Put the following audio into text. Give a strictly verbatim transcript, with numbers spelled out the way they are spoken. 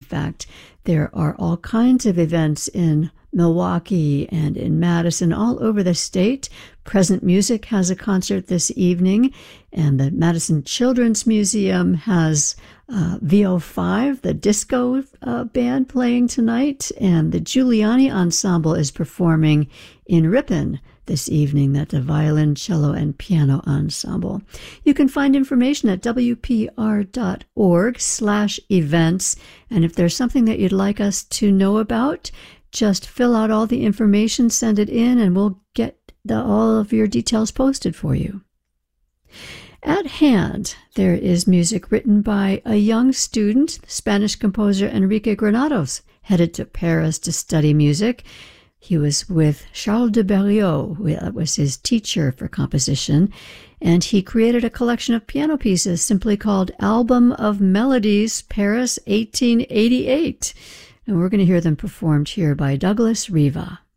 fact, there are all kinds of events in Milwaukee and in Madison, all over the state. Present Music has a concert this evening, and the Madison Children's Museum has uh, V O five, the disco uh, band, playing tonight, and the Giuliani Ensemble is performing in Ripon this evening. That's a violin, cello, and piano ensemble. You can find information at w p r dot org slash events, and if there's something that you'd like us to know about, just fill out all the information, send it in, and we'll get the, all of your details posted for you. At hand, there is music written by a young student, Spanish composer Enrique Granados, headed to Paris to study music. He was with Charles de Berlioz, that was his teacher for composition, and he created a collection of piano pieces simply called Album of Melodies, Paris, eighteen eighty-eight. And we're going to hear them performed here by Douglas Riva.